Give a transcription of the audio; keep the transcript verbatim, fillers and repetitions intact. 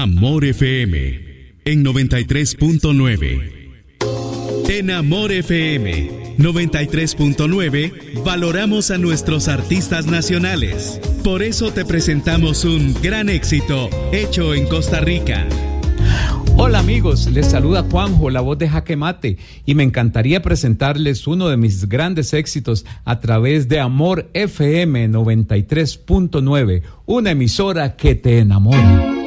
Amor F M en noventa y tres punto nueve. En Amor F M noventa y tres punto nueve valoramos a nuestros artistas nacionales. Por eso te presentamos un gran éxito hecho en Costa Rica. Hola amigos, les saluda Juanjo, la voz de Jaque Mate, y me encantaría presentarles uno de mis grandes éxitos a través de Amor F M noventa y tres punto nueve, una emisora que te enamora.